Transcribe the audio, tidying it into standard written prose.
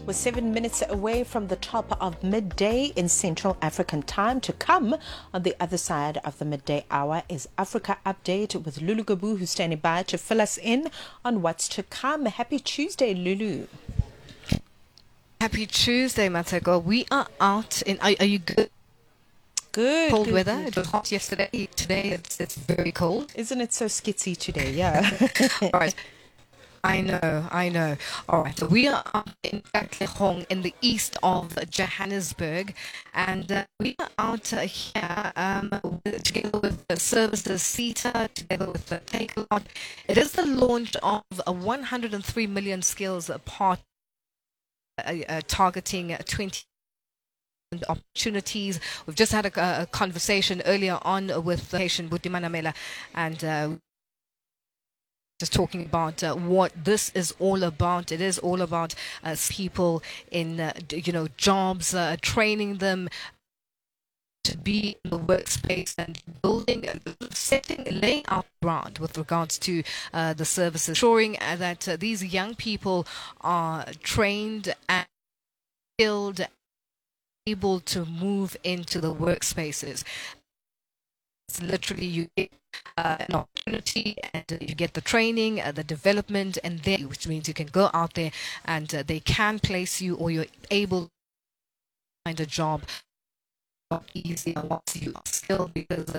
We're 7 minutes away from the top of midday in Central African time. To come on the other side of the midday hour is Africa Update with Lulu Gabu, who's standing by to fill us in on what's to come. Happy Tuesday, Lulu. Happy Tuesday, Matego. We are out in. Are you good? Good. Cold good, weather. good. It was hot yesterday. Today it's very cold. Isn't it so skitsy today? Yeah. All right. I know. All right. So we are up in Katlehong in the east of Johannesburg, and we are out here together with the Services CETA, together with the Take A Lot. It is the launch of a 103 million skills part targeting 20 opportunities. We've just had a conversation earlier on with the patient Butimana Mela, and just talking about what this is all about. It is all about people in jobs, training them to be in the workspace and building, laying out ground with regards to the services, ensuring that these young people are trained and skilled, able to move into the workspaces. It's literally you get an opportunity, and you get the training, the development, and then, which means you can go out there and they can place you, or you're able to find a job easier once you are skilled, because